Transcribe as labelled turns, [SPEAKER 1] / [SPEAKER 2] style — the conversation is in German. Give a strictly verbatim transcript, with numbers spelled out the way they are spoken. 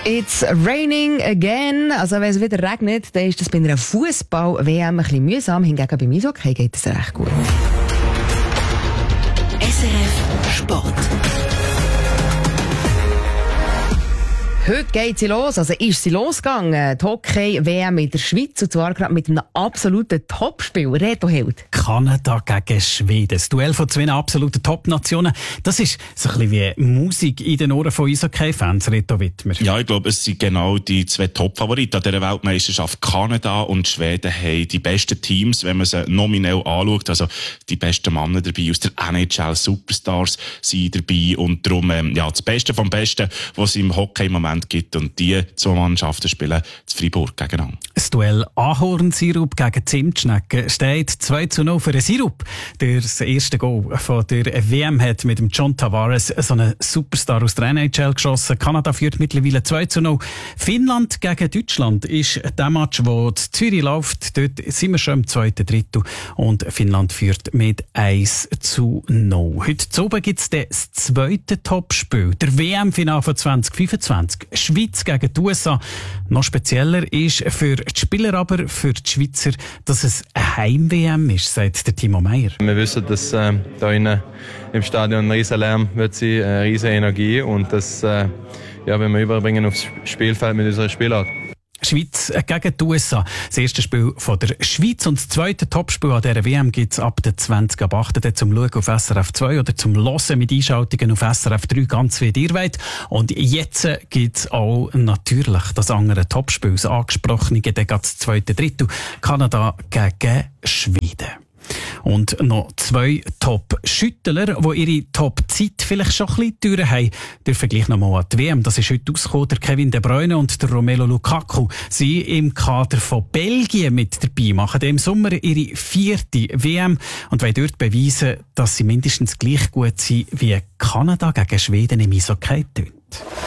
[SPEAKER 1] It's raining again. Also wenn es wieder regnet, dann ist das bei einer Fußball-W M ein bisschen mühsam. Hingegen beim Eishockey geht es recht gut.
[SPEAKER 2] S R F Sport.
[SPEAKER 1] Heute geht sie los, also ist sie losgegangen. Die Hockey-W M in der Schweiz, und zwar gerade mit einem absoluten Topspiel. Reto Held.
[SPEAKER 3] Kanada gegen Schweden. Das Duell von zwei absoluten Top-Nationen. Das ist so ein bisschen wie Musik in den Ohren von Eishockey-Fans, Reto Wittmer.
[SPEAKER 4] Ja, ich glaube, es sind genau die zwei Top-Favoriten an dieser Weltmeisterschaft. Kanada und Schweden haben die besten Teams, wenn man sie nominell anschaut. Also die besten Männer dabei aus der N H L, Superstars sind dabei. Und darum, ähm, ja, das Beste vom Besten, was es im Hockey im Moment gibt. Und die zwei Mannschaften spielen zu Freiburg gegeneinander.
[SPEAKER 3] Das Duell Ahornsirup gegen Zimtschnecken steht zwei zu null für den Sirup. Das erste Goal von der W M hat mit dem John Tavares so einen Superstar aus der N H L geschossen. Kanada führt mittlerweile zwei zu null. Finnland gegen Deutschland ist der Match, der in Zürich läuft. Dort sind wir schon im zweiten Drittel und Finnland führt mit eins zu null. Heute oben gibt es das zweite Topspiel, der W M-Final von zwanzig fünfundzwanzig. Schweiz gegen die U S A. Noch spezieller ist für die Spieler, aber für die Schweizer, dass es eine Heim-W M ist, sagt der Timo Meyer.
[SPEAKER 5] Wir wissen, dass äh, da innen im Stadion ein riesen Lärm wird sein, eine riesen Energie, und das äh, ja, wenn wir überbringen aufs Spielfeld mit unserer Spielart.
[SPEAKER 3] Schweiz gegen die U S A. Das erste Spiel von der Schweiz und das zweite Topspiel an dieser W M gibt es ab der zwanzig ab acht zum Schauen auf S R F zwei oder zum Hören mit Einschaltungen auf S R F drei, ganz wie ihr wollt. Und jetzt gibt es auch natürlich das andere Topspiel, das angesprochene, dann geht das zweite Drittel, Kanada gegen Schweden. Und noch zwei Top-Schüttler, die ihre Top-Zeit vielleicht schon ein bisschen durch haben. Dürfen gleich noch mal an die W M. Das ist heute ausgekommen. Der Kevin De Bruyne und der Romelu Lukaku sind im Kader von Belgien mit dabei, machen im Sommer ihre vierte W M und wollen dort beweisen, dass sie mindestens gleich gut sind wie Kanada gegen Schweden im Eishockey tönt.